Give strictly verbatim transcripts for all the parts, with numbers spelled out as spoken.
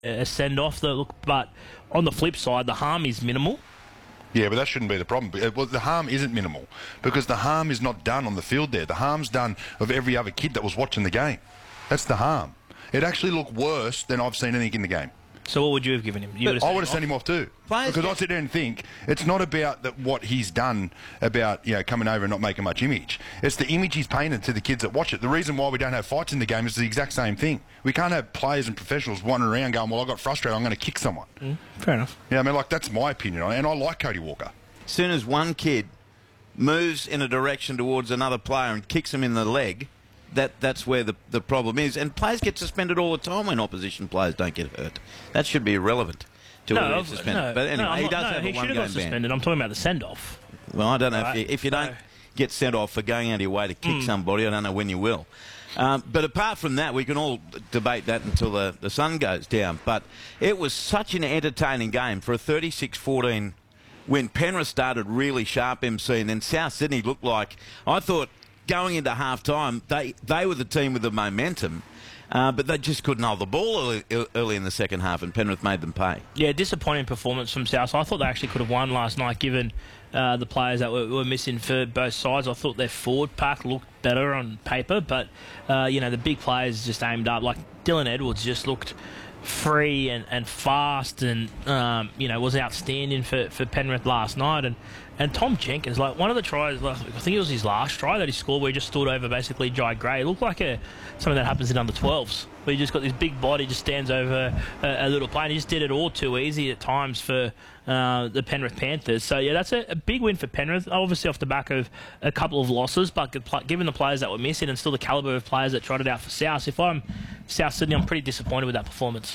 a send-off. That look, but on the flip side, the harm is minimal. Yeah, but that shouldn't be the problem. Well, the harm isn't minimal because the harm is not done on the field there. The harm's done of every other kid that was watching the game. That's the harm. It actually looked worse than I've seen anything in the game. So what would you have given him? You would have I would have sent him off too. Players because get... I sit there and think it's not about that what he's done about you know coming over and not making much image. It's the image he's painted to the kids that watch it. The reason why we don't have fights in the game is the exact same thing. We can't have players and professionals wandering around going, well, I got frustrated, I'm going to kick someone. Mm, fair enough. Yeah, I mean, like, that's my opinion on it, and I like Cody Walker. As soon as one kid moves in a direction towards another player and kicks him in the leg, that that's where the, the problem is. And players get suspended all the time when opposition players don't get hurt. That should be irrelevant to no, whether he's suspended. No, but anyway, no, he not, does no, have he a should have one-game got ban. suspended. I'm talking about the send-off. Well, I don't know. Right. If you, if you don't So... get sent off for going out of your way to kick mm. somebody, I don't know when you will. Um, but apart from that, we can all debate that until the, the sun goes down. But it was such an entertaining game for a thirty-six fourteen when Penrith started really sharp M C, and then South Sydney looked like, I thought going into half-time, they, they were the team with the momentum, uh, but they just couldn't hold the ball early, early in the second half, and Penrith made them pay. Yeah, disappointing performance from South. I thought they actually could have won last night, given uh, the players that were, were missing for both sides. I thought their forward pack looked better on paper, but, uh, you know, the big players just aimed up. Like, Dylan Edwards just looked free and, and fast and, um, you know, was outstanding for, for Penrith last night. And, and Tom Jenkins, like, one of the tries, I think it was his last try that he scored where he just stood over basically Jai Gray. It looked like a, something that happens in under twelves, where he just got this big body, just stands over a, a little play, and he just did it all too easy at times for uh, the Penrith Panthers. So, yeah, that's a, a big win for Penrith, obviously off the back of a couple of losses, but given the players that were missing and still the calibre of players that trotted out for South, if I'm South Sydney, I'm pretty disappointed with that performance.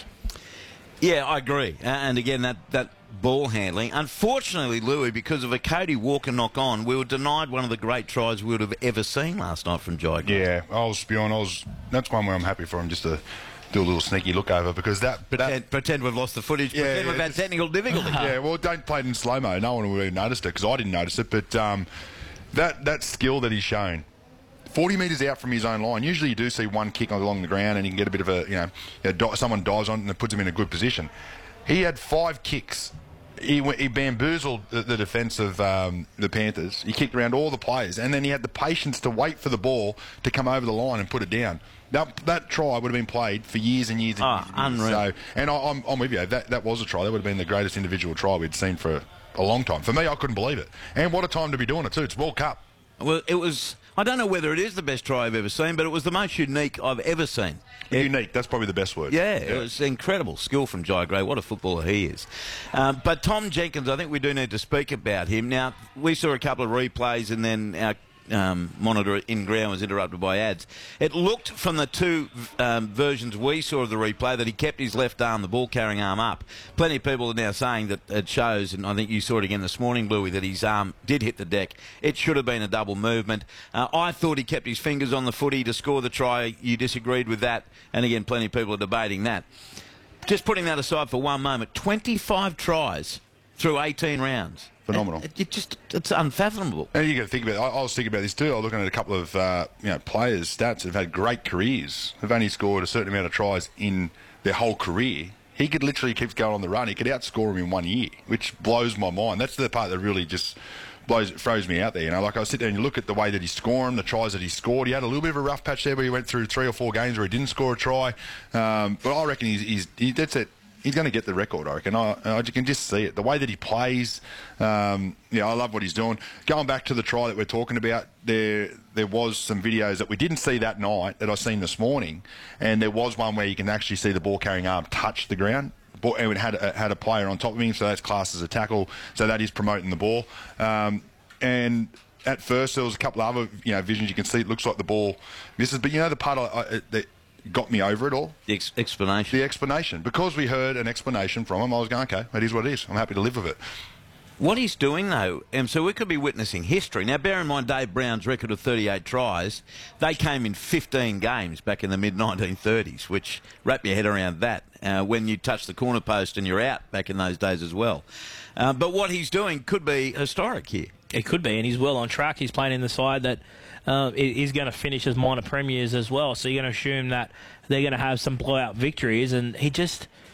Yeah, I agree. And again, that, that ball handling. Unfortunately, Louis, because of a Cody Walker knock-on, we were denied one of the great tries we would have ever seen last night from Jai Gray. Yeah, I was spewing. I was. That's one where I'm happy for him just to do a little sneaky look over because that... Pretend, that, pretend we've lost the footage. Yeah, pretend yeah, we've had technical difficulty. Yeah, well, don't play it in slow-mo. No one would have noticed it because I didn't notice it. But um, that, that skill that he's shown... forty metres out from his own line. Usually you do see one kick along the ground and you can get a bit of a, you know, you know someone dives on it and it puts him in a good position. He had five kicks. He, he bamboozled the, the defence of um, the Panthers. He kicked around all the players and then he had the patience to wait for the ball to come over the line and put it down. That, that try would have been played for years and years and oh, years. And years. Unreal. So, and I, I'm, I'm with you. That, that was a try. That would have been the greatest individual try we'd seen for a long time. For me, I couldn't believe it. And what a time to be doing it too. It's World Cup. Well, it was... I don't know whether it is the best try I've ever seen, but it was the most unique I've ever seen. It, unique, that's probably the best word. Yeah, yeah, it was incredible skill from Jai Gray. What a footballer he is. Um, but Tom Jenkins, I think we do need to speak about him. Now, we saw a couple of replays and then our um, monitor in ground was interrupted by ads. It looked from the two um, versions we saw of the replay that he kept his left arm, the ball-carrying arm, up. Plenty of people are now saying that it shows, and I think you saw it again this morning, Bluey, that his arm did hit the deck. It should have been a double movement. Uh, I thought he kept his fingers on the footy to score the try. You disagreed with that, and again, plenty of people are debating that. Just putting that aside for one moment, twenty-five tries through eighteen rounds. Phenomenal. It, it just, it's unfathomable. And you got to think about it. I, I was thinking about this too. I was looking at a couple of uh, you know players' stats that have had great careers. Have only scored a certain amount of tries in their whole career. He could literally keep going on the run. He could outscore him in one year, which blows my mind. That's the part that really just blows, throws me out there. You know, like I sit there and you look at the way that he scored them, the tries that he scored. He had a little bit of a rough patch there where he went through three or four games where he didn't score a try. Um, but I reckon he's, he's he, that's it. He's going to get the record, I reckon. I, I can just see it. The way that he plays, um, yeah, I love what he's doing. Going back to the try that we're talking about, there there was some videos that we didn't see that night that I seen this morning, and there was one where you can actually see the ball-carrying arm touch the ground. And it had a, had a player on top of him, so that's classed as a tackle. So that is promoting the ball. Um, and at first, there was a couple of other you know visions. You can see it looks like the ball misses, but you know the part I, I, that got me over it all? The ex explanation. The explanation. Because we heard an explanation from him, I was going, okay, that is what it is. I'm happy to live with it. What he's doing, though, um, so we could be witnessing history. Now, bear in mind Dave Brown's record of thirty-eight tries, they came in fifteen games back in the mid nineteen thirties, which, wrap your head around that, uh, when you touch the corner post and you're out back in those days as well. Uh, but what he's doing could be historic here. It could be, and he's well on track. He's playing in the side that uh, is going to finish as minor premiers as well, so you're going to assume that they're going to have some blowout victories, and he just...